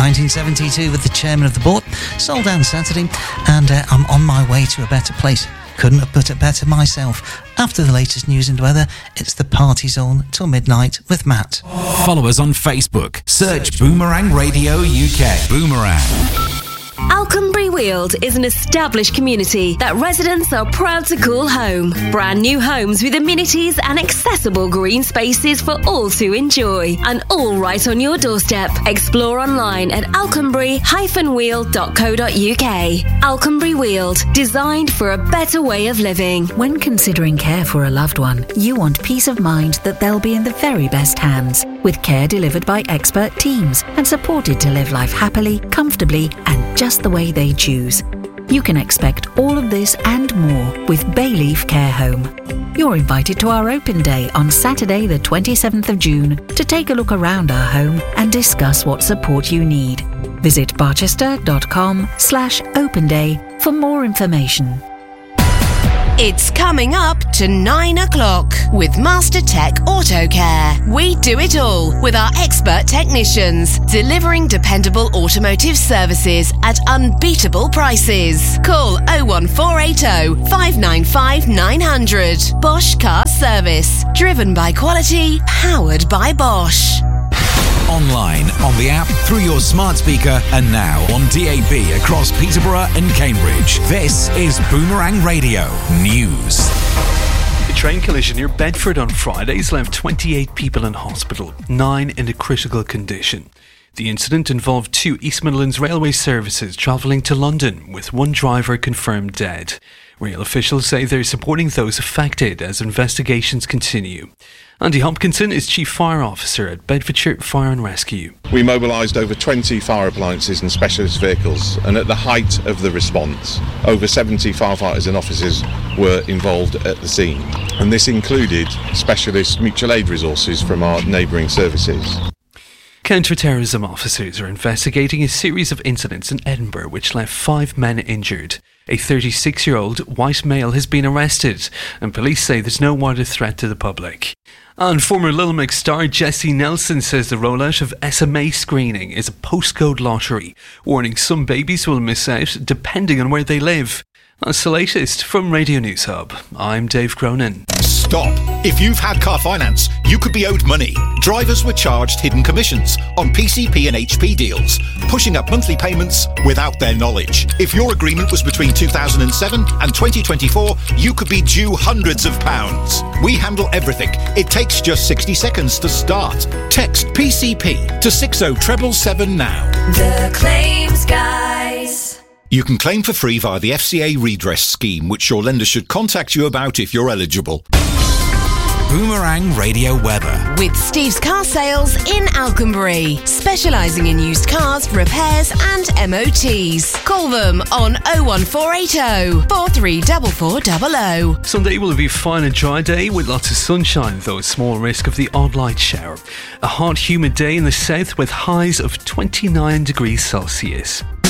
1972 with the chairman of the board. Sold down Saturday, and I'm on my way to a better place. Couldn't have put it better myself. After the latest news and weather, it's the Party Zone till midnight with Matt. Follow us on Facebook. Search Boomerang Radio UK. Boomerang. Alconbury Weald is an established community that residents are proud to call home. Brand new homes with amenities and accessible green spaces for all to enjoy. And all right on your doorstep. Explore online at alconbury-weald.co.uk. Alconbury Weald, designed for a better way of living. When considering care for a loved one, you want peace of mind that they'll be in the very best hands, with care delivered by expert teams and supported to live life happily, comfortably, and just the way they choose. You can expect all of this and more with Bayleaf Care Home. You're invited to our open day on Saturday the 27th of June to take a look around our home and discuss what support you need. Visit barchester.com/open day for more information. It's coming up to 9 o'clock with Master Tech Auto Care. We do it all with our expert technicians, delivering dependable automotive services at unbeatable prices. Call 01480 595 900. Bosch Car Service. Driven by quality, powered by Bosch. Online, on the app, through your smart speaker, and now on DAB across Peterborough and Cambridge. This is Boomerang Radio News. A train collision near Bedford on Fridays left 28 people in hospital, 9 in a critical condition. The incident involved 2 East Midlands Railway services travelling to London, with 1 driver confirmed dead. Rail officials say they're supporting those affected as investigations continue. Andy Hopkinson is Chief Fire Officer at Bedfordshire Fire and Rescue. We mobilised over 20 fire appliances and specialist vehicles, and at the height of the response, over 70 firefighters and officers were involved at the scene. And this included specialist mutual aid resources from our neighbouring services. Counter-terrorism officers are investigating a series of incidents in Edinburgh which left 5 men injured. A 36-year-old white male has been arrested, and police say there's no wider threat to the public. And former Little Mix star Jessie Nelson says the rollout of SMA screening is a postcode lottery, warning some babies will miss out depending on where they live. That's the latest from Radio News Hub. I'm Dave Cronin. Stop. If you've had car finance, you could be owed money. Drivers were charged hidden commissions on PCP and HP deals, pushing up monthly payments without their knowledge. If your agreement was between 2007 and 2024, you could be due hundreds of pounds. We handle everything. It takes just 60 seconds to start. Text PCP to 60777 now. The Claims Guys. You can claim for free via the FCA redress scheme, which your lender should contact you about if you're eligible. Boomerang Radio Weather. With Steve's Car Sales in Alconbury, specialising in used cars, repairs and MOTs. Call them on 01480 434400. Sunday will be a fine and dry day with lots of sunshine, though a small risk of the odd light shower. A hot, humid day in the south with highs of 29 degrees Celsius.